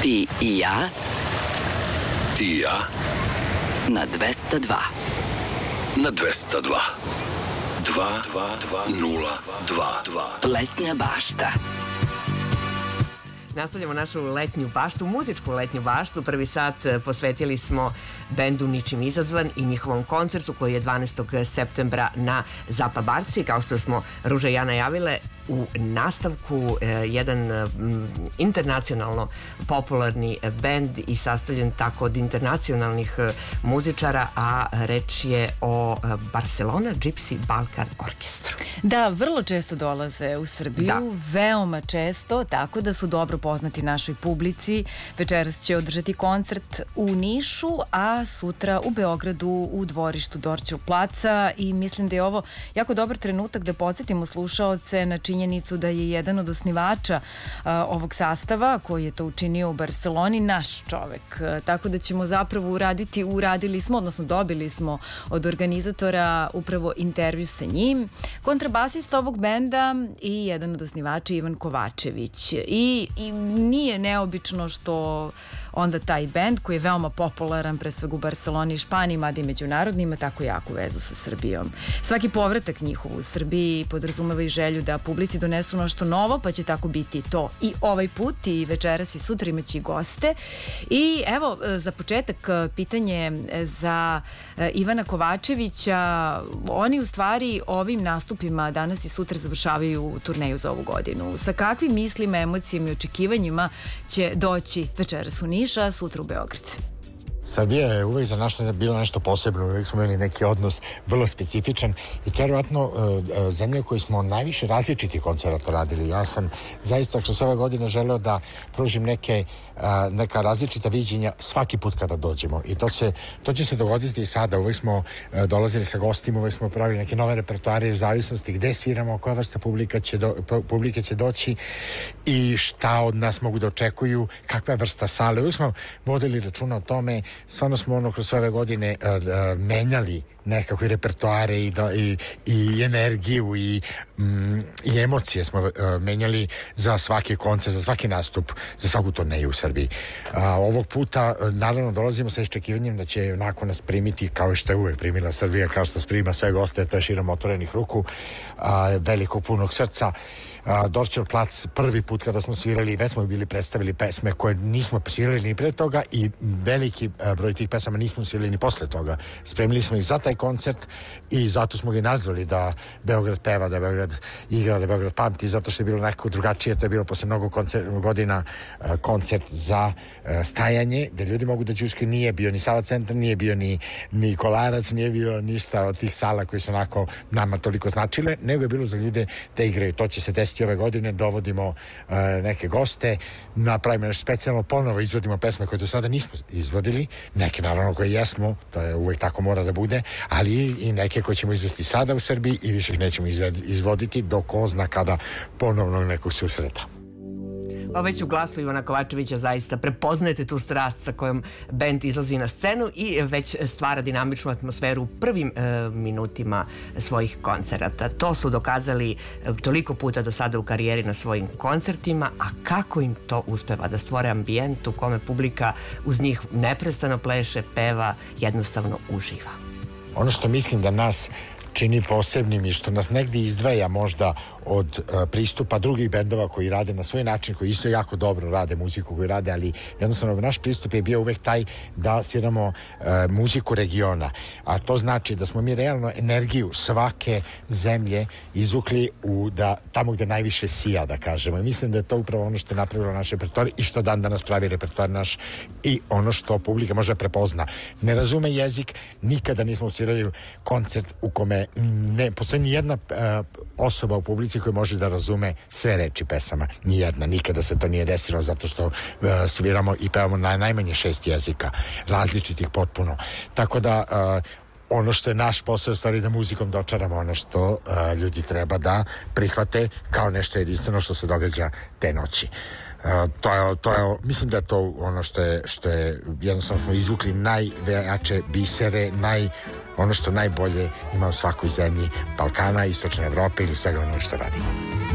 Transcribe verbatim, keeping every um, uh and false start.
Ti i ja. Ti i ja. Na dvesta dva. Na dvesta dva. Dva, dva, dva, nula, dva, dva. Letnja bašta. Nastavljamo našu letnju baštu, muzičku letnju baštu. Prvi sat posvetili smo bendu Ničim izazvan i njihovom koncertu koji je dvanaestog septembra na Zapa Barci. Kao što smo Ruža i ja najavile, u nastavku jedan internacionalno popularni bend i sastavljen tako od internacionalnih muzičara, a reč je o Barcelona Gypsy Balkan Orkestru. Da, vrlo često dolaze u Srbiju, da. Veoma često, tako da su dobro poznati našoj publici. Večeras će održati koncert u Nišu, a sutra u Beogradu u dvorištu Dorćev placa, i mislim da je ovo jako dobar trenutak da podsjetimo slušaoce na činjenicu da je jedan od osnivača a, ovog sastava, koji je to učinio u Barceloni, naš čovek. A, tako da ćemo zapravo uraditi, uradili smo, odnosno dobili smo od organizatora upravo intervju sa njim. Kontrabasista ovog benda i jedan od osnivača Ivan Kovačević. I, i nije neobično što onda taj bend, koji je veoma popularan pre svega u Barceloni i Španiji, mada i međunarodni, ima tako jaku vezu sa Srbijom. Svaki povratak njihov u Srbiji podrazumeva i želju da publici donesu nešto novo, pa će tako biti to i ovaj put, i večeras i sutra imaće i goste. I evo, za početak pitanje za Ivana Kovačevića. Oni u stvari ovim nastupima danas i sutra završavaju turneju za ovu godinu. Sa kakvim mislima, emocijama i očekivanjima će doći večeras u Niš, a sutra u Beograd? Srbija je uvek za nas bilo nešto posebno, uvek smo imali neki odnos vrlo specifičan i to je vjerojatno zemlja u kojoj smo najviše različitih koncerata radili. Ja sam zaista kroz ove godine želeo da pružim neke, neka različita viđenja svaki put kada dođemo, i to, se, to će se dogoditi i sada. Uvek smo dolazili sa gostima, uvek smo pravili neke nove repertoare u zavisnosti gde sviramo, koja vrsta publika će do, publike će doći i šta od nas mogu da očekuju, kakva je vrsta sale. Uvek smo vodili računa o tome. Stvarno smo ono kroz ove godine uh, uh, menjali nekako i repertoare i, da, i, i energiju i, mm, i emocije smo uh, menjali za svaki koncert, za svaki nastup, za svaku turneju u Srbiji. Uh, ovog puta uh, naravno dolazimo sa iščekivanjem da će onako nas primiti kao što je uvek primila Srbija, kao što nas prima sve goste, to je širom otvorenih ruku, uh, velikog punog srca. Uh, Dorćev plac prvi put kada smo svirali, već smo bili predstavili pesme koje nismo svirali ni pre toga, i veliki uh, broj tih pesama nismo svirali ni posle toga. Spremili smo ih za taj koncert i zato smo ga nazvali da Beograd peva, da Beograd igra, da Beograd pamti, zato što je bilo nekako drugačije. To je bilo posle mnogo koncert, godina uh, koncert za uh, stajanje, gde ljudi mogu da đuške. Nije bio ni Sava centar, nije bio ni, ni Kolarac, nije bio ništa od tih sala koji su onako nama toliko značile, nego je bilo za ljude da igraju. To će se desiti ove godine. Dovodimo uh, neke goste, napravimo nešto specijalno, ponovo izvodimo pesme koje do sada nismo izvodili, neke naravno koje jesmo, to je uvek tako mora da bude, ali i neke koje ćemo izvesti sada u Srbiji i više ih nećemo izvoditi dok ko zna kada ponovno nekog susreta. Pa već u glasu Ivana Kovačevića zaista prepoznajete tu strast sa kojom bend izlazi na scenu i već stvara dinamičnu atmosferu u prvim e, minutima svojih koncerata. To su dokazali e, toliko puta do sada u karijeri na svojim koncertima, a kako im to uspeva da stvore ambijent u kome publika uz njih neprestano pleše, peva, jednostavno uživa. Ono što mislim da nas čini posebnim i što nas negdje izdvaja možda od uh, pristupa drugih bendova koji rade na svoj način, koji isto jako dobro rade muziku koju rade, ali jednostavno naš pristup je bio uvek taj da sviramo uh, muziku regiona, a to znači da smo mi realno energiju svake zemlje izvukli u da, tamo gde najviše sija, da kažemo, i mislim da je to upravo ono što je napravilo naš repertoar i što dan danas pravi repertoar naš i ono što publika može prepozna. Ne razume jezik, nikada nismo svirali koncert u kome ne postoji ni jedna uh, osoba u publici koja može da razume sve reči pesama. Nijedna, nikada se to nije desilo, zato što uh, sviramo i pevamo na najmanje šest jezika, različitih potpuno. Tako da uh, ono što je naš posao je stvari da muzikom dočaramo ono što uh, ljudi treba da prihvate kao nešto jedinstveno što se događa te noći. Uh, to je, to je, mislim da je to ono što je, što je jednostavno smo izvukli najvejače bisere, naj, ono što najbolje ima u svakoj zemlji Balkana, Istočne Evrope ili svega ono što radimo.